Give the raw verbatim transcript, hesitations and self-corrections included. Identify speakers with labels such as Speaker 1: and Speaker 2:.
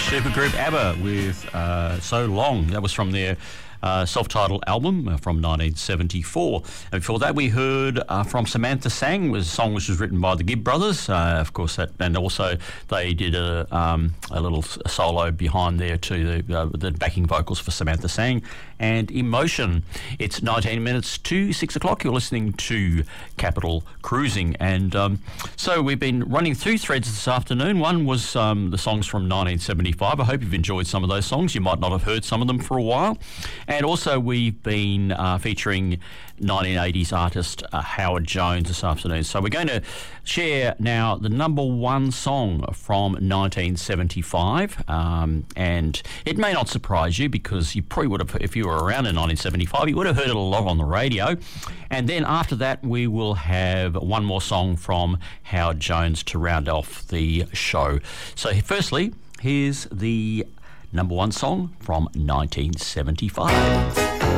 Speaker 1: supergroup ABBA with uh, So Long. That was from their uh, self-titled album uh, from nineteen seventy-four. And before that, we heard uh, from Samantha Sang, was a song which was written by the Gibb brothers. Uh, of course, that, and also they did a, um, a little solo behind there too, the, uh, the backing vocals for Samantha Sang. And Emotion. It's nineteen minutes to six o'clock. You're listening to Capital Cruising. And um, so we've been running two threads this afternoon. One was um, the songs from nineteen seventy-five. I hope you've enjoyed some of those songs. You might not have heard some of them for a while. And also we've been uh, featuring nineteen eighties artist uh, Howard Jones this afternoon. So we're going to share now the number one song from nineteen seventy-five. Um, and it may not surprise you because you probably would have, if you were around in nineteen seventy-five, you would have heard it a lot on the radio. And then after that, we will have one more song from Howard Jones to round off the show. So firstly, here's the number one song from nineteen seventy-five.